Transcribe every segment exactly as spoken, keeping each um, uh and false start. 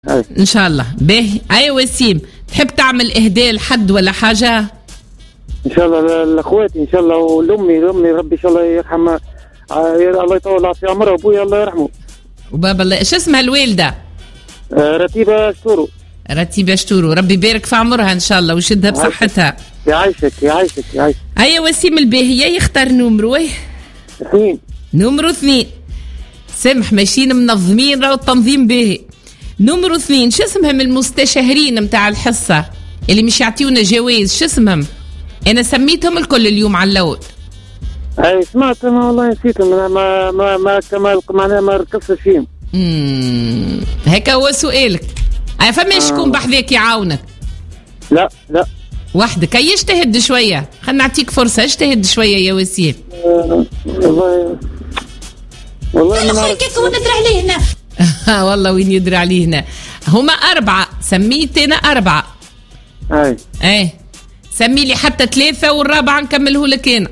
أي. ان شاء الله. باهي. اي وسيم، تحب تعمل اهداء لحد ولا حاجه؟ ان شاء الله لاخواتي ان شاء الله، ولامي لامي ربي ان شاء الله يرحمها، الله يطول في عمرها، وابويا الله يرحمه، وبابا الله. ايش اسمها الوالده؟ آه رتيبه شتورو. رتيبه شتورو، ربي يبارك في عمرها ان شاء الله ويشدها بصحتها. يعيشك يعيشك يعيشك. هيا وسيم الباهيه يختار نمرو ايه؟ اثنين. نمرو اثنين. سمح ماشيين منظمين، راهو التنظيم باهي. نمرو اثنين، شو اسمهم المستشهرين متاع الحصه اللي مش يعطيونا جوائز؟ شو اسمهم؟ انا سميتهم الكل اليوم على الاول. اي سمعت انا والله نسيتهم، ما ما ما ما كما معناها ما ركزتش فيهم. امم هكا هو سؤالك. اي فما شكون آه. بحذاك يعاونك؟ لا لا وحدك. هيا اجتهد شويه، خلينا نعطيك فرصه، اجتهد شويه يا وسيم. آه والله والله ما نعرف كيف هو ندري عليه هنا. والله وين يدري عليه هنا. هما أربعة، سميت أنا أربعة. أي أي سمي لي حتى ثلاثة والرابعة نكمله لك أنا.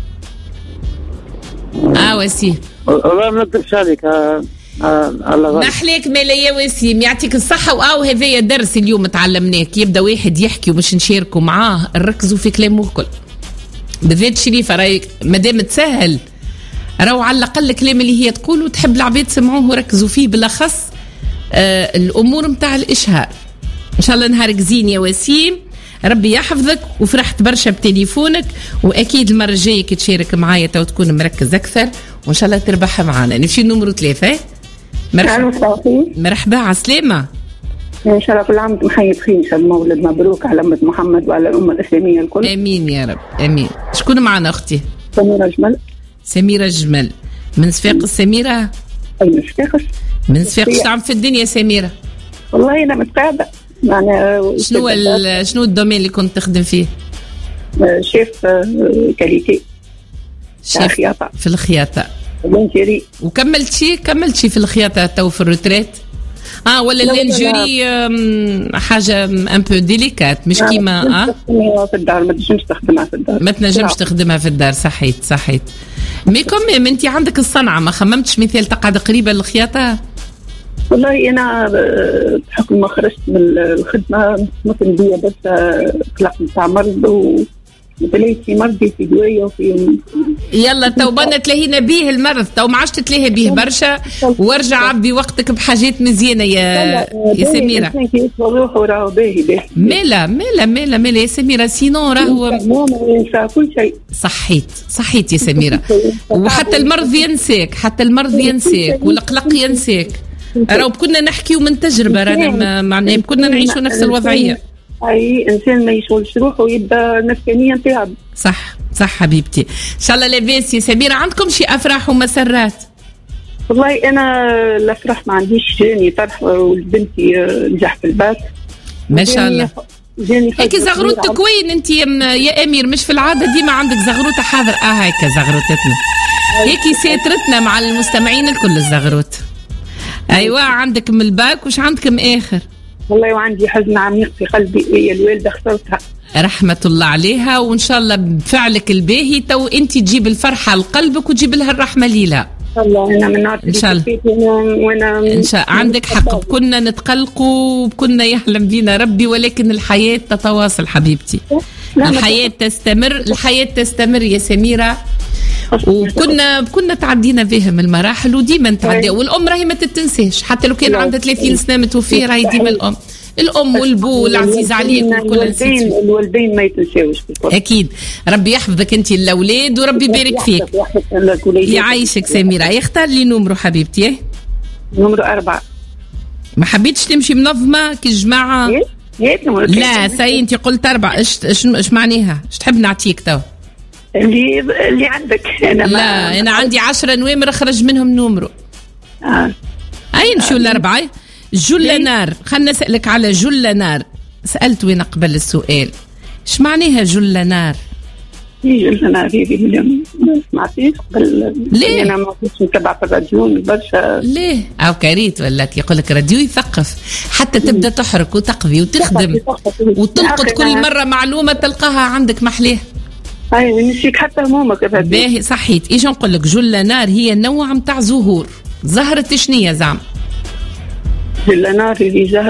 آه وسيم والله ما نكذبش عليك. آه الله غالب. نحليك مالا يا وسيم، يعطيك الصحة. وآو هذايا درس اليوم تعلمناك. يبدأ واحد يحكي ومش نشاركوا معاه، نركزوا في كلامه الكل. بالذات شريفة رايك مادام تسهل، راهو على الأقل الكلام اللي هي تقول وتحب العباد سمعوه وركزوا فيه، بالأخص آه الأمور متاع الإشهار. إن شاء الله نهارك زين يا وسيم، ربي يحفظك. وفرحت برشا بتليفونك، وأكيد المرة الجاية كي تشارك معايا تو تكون مركز أكثر، وإن شاء الله تربح معانا. نمشي نمرو ثلاثة. مرحبا مرحبا عسلامة. ان شاء الله كل عام وانتم بخير. ان شاء الله مولد مبروك على أمة محمد وعلى الأمة الإسلامية الكل. آمين يا رب آمين. شكون معنا أختي؟ سميرة جمل. سميرة جمل من صفاقس. سميرة أي من صفاقس. من صفاقس. شو عم في الدنيا سميرة؟ والله أنا متقاعدة. يعني شنو ال شنو الدومين اللي كنت تخدم فيه؟ شيف كاليتي. شيف خياطة. في الخياطة. لينجيري. وكملت شي كملت شي في الخياطة تو في الروتريت؟ اه ولا اللينجيري حاجة ان بو ديليكات مش كيما اه في الدار، ما تنجمش تخدمها في الدار. ما تنجمش تخدمها في الدار. صحيت صحيت. مي كوم انت عندك الصنعة، ما خممتش مثال تقعد قريبة للخياطة؟ والله انا بحكم ما خرجت من الخدمة ممكن بيا بس قلق نتاع مرض و بليت في مرضي في دوايا وفي يلا تو بنا تلاهينا بيه المرض، تو ما عادش تلاهي بيه برشا، وارجع عبي وقتك بحاجات مزيانه يا يا سميره. مالا مالا مالا مالا يا سميره، سينو راهو كل شيء. صحيت صحيت يا سميره. وحتى المرض ينساك، حتى المرض ينساك والقلق ينساك. راهو كنا نحكيو من تجربه، رانا معناها كنا نعيشوا نفس الوضعيه. اي انسان ما يشغلش روحه ويبدا نفسانيا تعب. صح صح حبيبتي. ان شاء الله لاباس يا سميره. عندكم شي افراح ومسرات؟ والله انا الافراح ما عنديش. جاني فرح ولد بنتي نجح في الباك ما شاء الله. هيك زغروتك وين انت يا امير؟ مش في العاده ديما عندك زغروته حاضر؟ اه هيك زغروتتنا هيك ساترتنا مع المستمعين الكل الزغروت. ايوه عندك من الباك. وش عندك من اخر؟ والله وعندي حزن عميق في قلبي، هي الوالده خسرتها رحمه الله عليها. وان شاء الله بفعلك الباهي تو انت تجيب الفرحه لقلبك وتجيب لها الرحمه ليلها. الله. انا من نار ان شاء الله. وانا ان شاء الله عندك حق. كنا نتقلقوا وكنا يحلم بينا ربي، ولكن الحياه تتواصل حبيبتي. الحياه تستمر، الحياه تستمر يا سميره. وكنا كنا تعدينا بهم المراحل وديما نتعدى. والام راهي ما تتنساش، حتى لو كان عندها ثلاثين سنه متوفيه راهي ديما الام الام والبو العزيز عليك والكل نسيت. الوالدين ما يتنساوش اكيد. ربي يحفظك انت الاولاد وربي يبارك فيك. يعيشك سميره. يختار لي نمرو حبيبتي. نمرو أربعة. ما حبيتش تمشي منظمه كجماعه؟ لا سي انت قلت أربعة. ايش ايش معناها؟ ايش تحب نعطيك تو؟ اللي اللي عندك. انا ما لا انا عندي عشرة نوامر اخرج منهم نمرو. اه اي نمشيو الاربعه. جل نار. خلنا نسالك على جل نار. سالت وين قبل السؤال ايش معناها جل نار؟ جل نار هذه ما سمعتيش قبل؟ ليه؟ انا ما كنتش نتبع في الراديو برشا. ليه؟ او كريت ولا يقول لك راديو يثقف حتى تبدا تحرك وتقضي وتخدم وتلقط كل مره معلومه تلقاها عندك محليه. اي نمشيك حتى همومك. باهي صحيت. ايش نقول لك؟ جل نار هي نوع متاع زهور. زهرة شنية زعما؟ في الأنار اللي